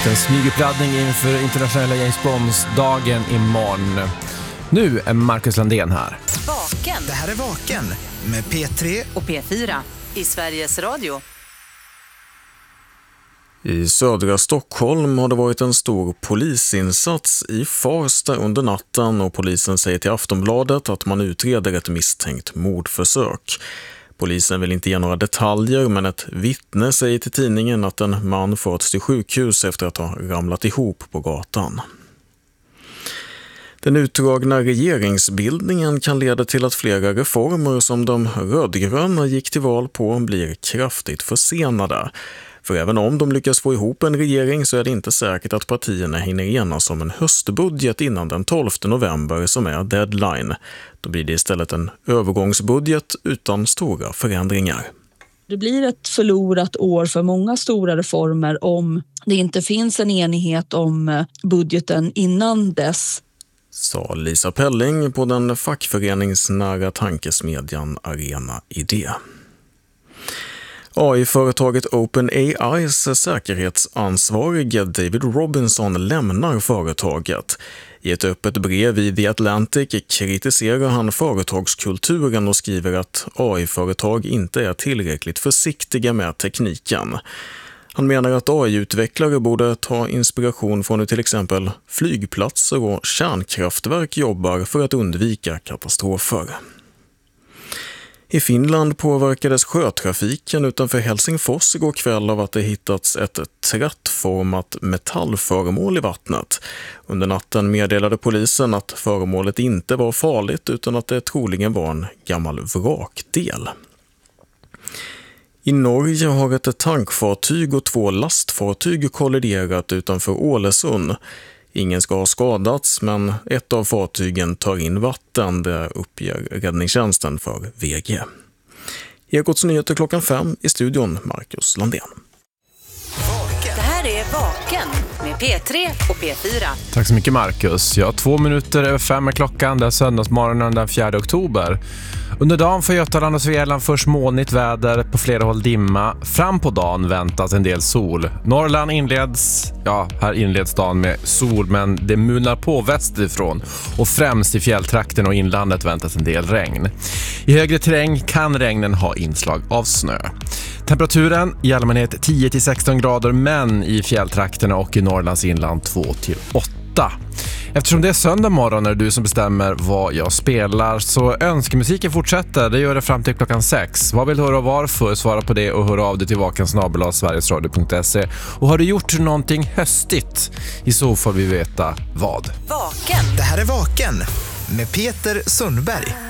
liten smyguppladdning inför internationella James Bonds-dagen imorgon. Nu är Marcus Landén här. Vaken. Det här är Vaken med P3 och P4 i Sveriges Radio. I södra Stockholm har det varit en stor polisinsats i Farsta under natten och polisen säger till Aftonbladet att man utreder ett misstänkt mordförsök. Polisen vill inte ge några detaljer, men ett vittne säger till tidningen att en man förts till sjukhus efter att ha ramlat ihop på gatan. Den utdragna regeringsbildningen kan leda till att flera reformer som de rödgröna gick till val på blir kraftigt försenade. För även om de lyckas få ihop en regering så är det inte säkert att partierna hinner enas om en höstbudget innan den 12 november som är deadline. Då blir det istället en övergångsbudget utan stora förändringar. Det blir ett förlorat år för många stora reformer om det inte finns en enighet om budgeten innan dess. Sa Lisa Pelling på den fackföreningsnära tankesmedjan Arena Idé. AI-företaget OpenAIs säkerhetsansvarige David Robinson lämnar företaget. I ett öppet brev i The Atlantic kritiserar han företagskulturen och skriver att AI-företag inte är tillräckligt försiktiga med tekniken. Han menar att AI-utvecklare borde ta inspiration från hur till exempel flygplatser och kärnkraftverk jobbar för att undvika katastrofer. I Finland påverkades sjötrafiken utanför Helsingfors igår kväll av att det hittats ett trattformat metallföremål i vattnet. Under natten meddelade polisen att föremålet inte var farligt utan att det troligen var en gammal vrakdel. I Norge har ett tankfartyg och 2 lastfartyg kolliderat utanför Ålesund. Ingen ska ha skadats, men ett av fartygen tar in vatten, det uppger räddningstjänsten för VG. Ekots nyheter 5:00 i studion, Marcus Landén. Det här är Vaken med P3 och P4. Tack så mycket Marcus. 2 minuter över 5 är klockan, det är söndagsmorgonen den 4 oktober. Under dagen för Götaland och Svealand först molnigt väder, på flera håll dimma. Fram på dagen väntas en del sol. Norrland här inleds dagen med sol, men det mulnar på västerifrån. Och främst i fjälltrakten och inlandet väntas en del regn. I högre terräng kan regnen ha inslag av snö. Temperaturen i allmänhet 10-16 grader, men i fjälltrakterna och i Norrlands inland 2-8. Eftersom det är söndag morgon när du som bestämmer vad jag spelar, så önskemusiken fortsätter. Det gör det fram till klockan 6. Vad vill du höra och varför? Svara på det och hör av dig till vaken@sverigesradio.se. Och har du gjort någonting höstigt? I så får vi veta vad. Vaken. Det här är Vaken med Peter Sundberg.